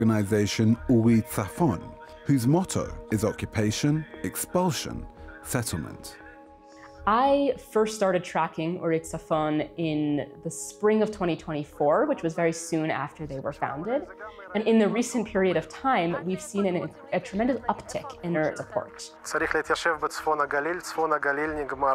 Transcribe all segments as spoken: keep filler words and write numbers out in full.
organization Uri Tzafon, whose motto is occupation, expulsion, settlement. I first started tracking Uri Tzafon in the spring of twenty twenty-four, which was very soon after they were founded. And in the recent period of time, we've seen an, a tremendous uptick in their support. צריך להתיישב בצפון הגליל, צפון הגליל נגמר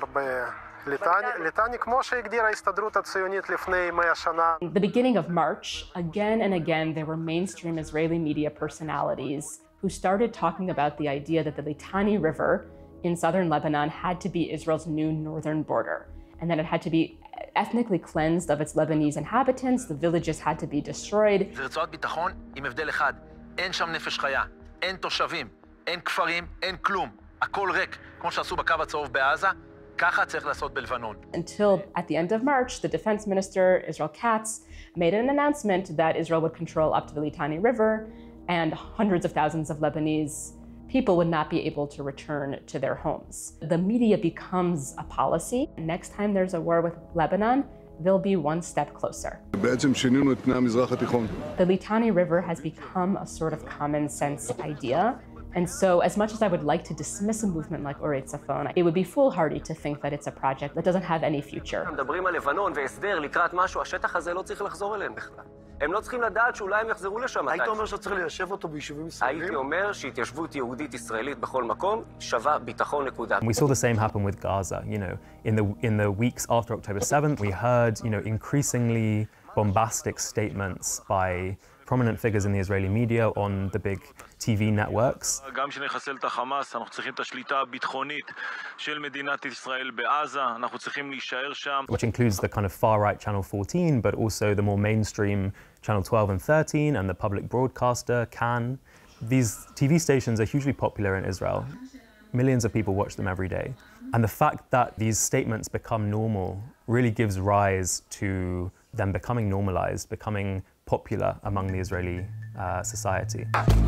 בליטני, כמו שהגדירה ההסתדרות הציונית לפני מאה שנה. At the beginning of March, again and again, there were mainstream Israeli media personalities who started talking about the idea that the Litani River in southern Lebanon had to be Israel's new northern border, and that it had to be ethnically cleansed of its Lebanese inhabitants. The villages had to be destroyed. רצועת ביטחון עם הבדל אחד, אין שם נפש חיה, אין תושבים, אין כפרים, אין כלום. הכל ריק, כמו שעשו בקו הצהוב בעזה, ככה צריך לעשות בלבנון. Until at the end of March, the defense minister, Israel Katz, made an announcement that Israel would control up to the Litani River, and hundreds of thousands of Lebanese people would not be able to return to their homes. The media becomes a policy. Next time there's a war with Lebanon, they'll be one step closer. בעצם שינינו את פני המזרח התיכון. The Litani River has become a sort of common sense idea. And so as much as I would like to dismiss a movement like Uri Tzafon, it would be foolhardy to think that it's a project that doesn't have any future. מדברים על לבנון והסדר לקראת משהו, השטח הזה לא צריך לחזור אליהם בכלל. הם לא צריכים לדעת שאולי הם יחזרו לשם. היית אומר שצריך ליישב אותו ביישובים ישראלים? הייתי אומר שהתיישבות יהודית ישראלית בכל מקום שווה ביטחון נקודה. We saw the same happen with Gaza. You know, in the in the weeks after October seventh, we heard, you know, increasingly bombastic statements by prominent figures in the Israeli media on the big T V networks. גם שנחסל את החמאס, אנחנו צריכים את השליטה הביטחונית של מדינת ישראל בעזה, אנחנו צריכים להישאר שם. Which includes the kind of far-right Channel fourteen, but also the more mainstream Channel twelve and thirteen and the public broadcaster, Kan. These T V stations are hugely popular in Israel. Millions of people watch them every day. And the fact that these statements become normal really gives rise to them becoming normalized, becoming popular among the Israeli uh, society.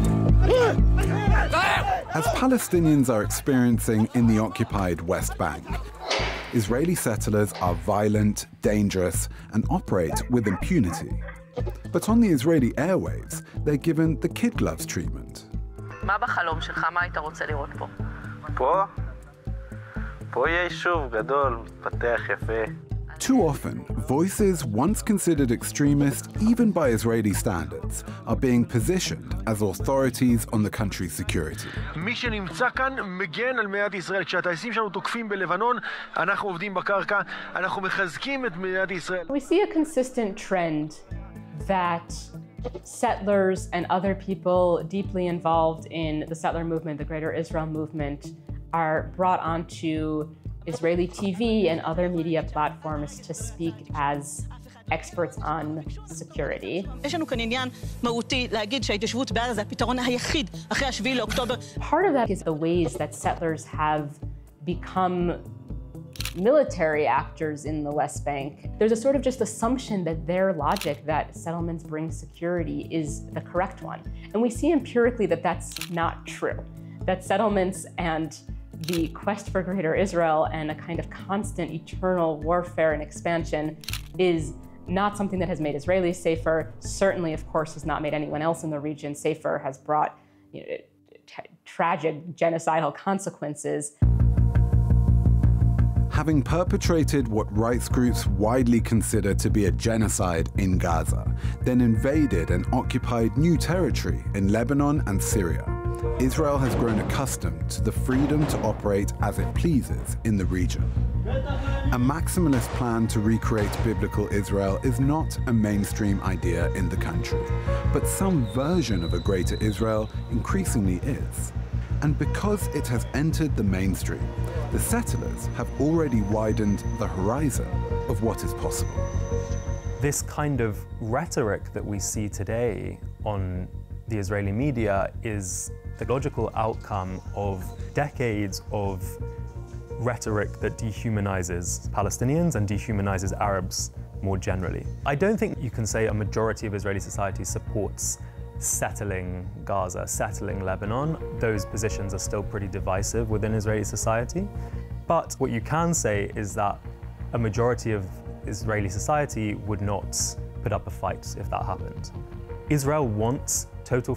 As Palestinians are experiencing in the occupied West Bank, Israeli settlers are violent, dangerous, and operate with impunity. But on the Israeli airwaves, they're given the kid gloves treatment. מה בחלום שלך? מה היית רוצה לראות פה? פה? פה יהיה יישוב גדול, מתפתח יפה. Too often, voices once considered extremist, even by Israeli standards, are being positioned as authorities on the country's security. מי שנמצא כאן מגן על מדינת ישראל. כשהטייסים שלנו תוקפים בלבנון, אנחנו עובדים בקרקע, אנחנו מחזקים את מדינת ישראל. We see a consistent trend that settlers and other people deeply involved in the settler movement, the Greater Israel movement, are brought onto Israeli T V and other media platforms to speak as experts on security. יש לנו כאן עניין מהותי להגיד שההתיישבות בעזה זה הפתרון היחיד אחרי השביעי לאוקטובר. Part of that is the ways that settlers have become military actors in the West Bank. There's a sort of just assumption that their logic that settlements bring security is the correct one. And we see empirically that that's not true. That settlements and the quest for Greater Israel and a kind of constant eternal warfare and expansion is not something that has made Israelis safer, certainly, of course, has not made anyone else in the region safer, has brought, you know, tragic genocidal consequences. Having perpetrated what rights groups widely consider to be a genocide in Gaza, then invaded and occupied new territory in Lebanon and Syria, Israel has grown accustomed to the freedom to operate as it pleases in the region. A maximalist plan to recreate biblical Israel is not a mainstream idea in the country, but some version of a greater Israel increasingly is. And because it has entered the mainstream, the settlers have already widened the horizon of what is possible. This kind of rhetoric that we see today on the Israeli media is the logical outcome of decades of rhetoric that dehumanizes Palestinians and dehumanizes Arabs more generally. I don't think you can say a majority of Israeli society supports settling Gaza, settling Lebanon. Those positions are still pretty divisive within Israeli society. But what you can say is that a majority of Israeli society would not put up a fight if that happened. Israel wants total